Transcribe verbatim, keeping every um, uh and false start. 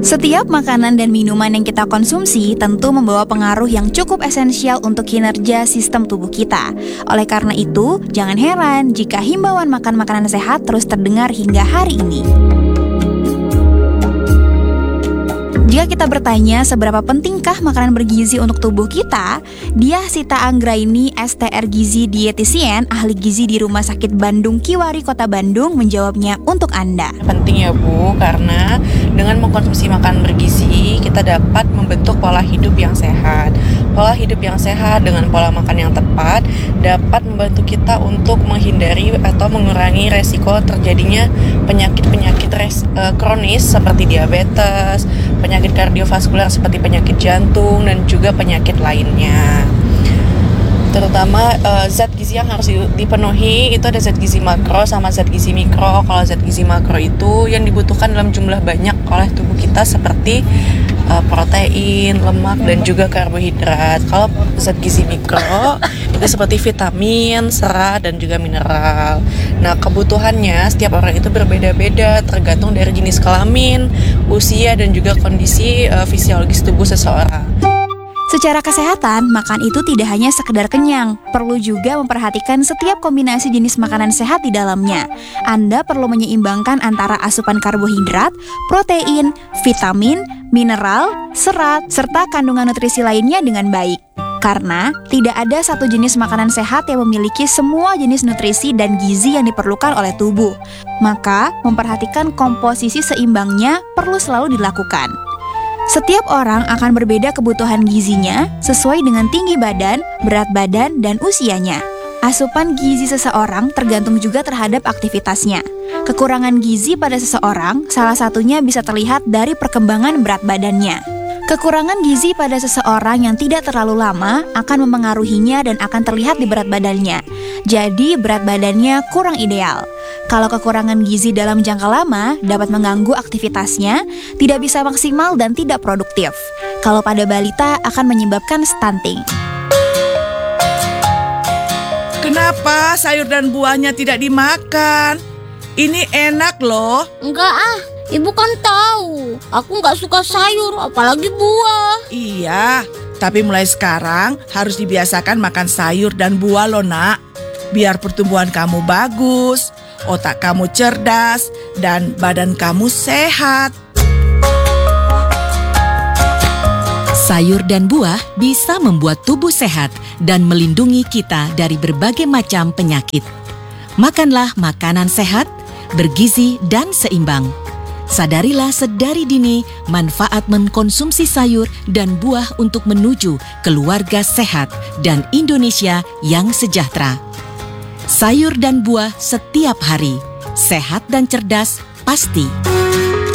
Setiap makanan dan minuman yang kita konsumsi tentu membawa pengaruh yang cukup esensial untuk kinerja sistem tubuh kita. Oleh karena itu, jangan heran jika himbauan makan makanan sehat terus terdengar hingga hari ini. Jika kita bertanya seberapa pentingkah makanan bergizi untuk tubuh kita, Diah Sita Anggraini, S T R Gizi Dietitian, ahli gizi di Rumah Sakit Bandung Kiwari, Kota Bandung, menjawabnya untuk Anda. Penting ya Bu, karena dengan mengkonsumsi makanan bergizi, kita dapat membentuk pola hidup yang sehat. Pola hidup yang sehat dengan pola makan yang tepat dapat membantu kita untuk menghindari atau mengurangi resiko terjadinya penyakit-penyakit res, uh, kronis seperti diabetes, penyakit kardiovaskular seperti penyakit jantung, dan juga penyakit lainnya. Terutama uh, zat gizi yang harus dipenuhi itu ada zat gizi makro sama zat gizi mikro. Kalau zat gizi makro itu yang dibutuhkan dalam jumlah banyak oleh tubuh kita seperti uh, protein, lemak, dan juga karbohidrat. Kalau zat gizi mikro itu seperti vitamin, serat, dan juga mineral. Nah, kebutuhannya setiap orang itu berbeda-beda tergantung dari jenis kelamin, usia, dan juga kondisi uh, fisiologis tubuh seseorang. Secara kesehatan, makan itu tidak hanya sekedar kenyang, perlu juga memperhatikan setiap kombinasi jenis makanan sehat di dalamnya. Anda perlu menyeimbangkan antara asupan karbohidrat, protein, vitamin, mineral, serat, serta kandungan nutrisi lainnya dengan baik. Karena tidak ada satu jenis makanan sehat yang memiliki semua jenis nutrisi dan gizi yang diperlukan oleh tubuh. Maka, memperhatikan komposisi seimbangnya perlu selalu dilakukan. Setiap orang akan berbeda kebutuhan gizinya sesuai dengan tinggi badan, berat badan, dan usianya. Asupan gizi seseorang tergantung juga terhadap aktivitasnya. Kekurangan gizi pada seseorang salah satunya bisa terlihat dari perkembangan berat badannya. Kekurangan gizi pada seseorang yang tidak terlalu lama akan mempengaruhinya dan akan terlihat di berat badannya. Jadi berat badannya kurang ideal. Kalau kekurangan gizi dalam jangka lama dapat mengganggu aktivitasnya, tidak bisa maksimal dan tidak produktif. Kalau pada balita akan menyebabkan stunting. Kenapa sayur dan buahnya tidak dimakan? Ini enak loh. Enggak ah, ibu kan tahu. Aku nggak suka sayur, apalagi buah. Iya, tapi mulai sekarang harus dibiasakan makan sayur dan buah loh nak. Biar pertumbuhan kamu bagus, otak kamu cerdas, dan badan kamu sehat. Sayur dan buah bisa membuat tubuh sehat dan melindungi kita dari berbagai macam penyakit. Makanlah makanan sehat, bergizi, dan seimbang. Sadarilah sedari dini manfaat mengkonsumsi sayur dan buah untuk menuju keluarga sehat dan Indonesia yang sejahtera. Sayur dan buah setiap hari, sehat dan cerdas pasti.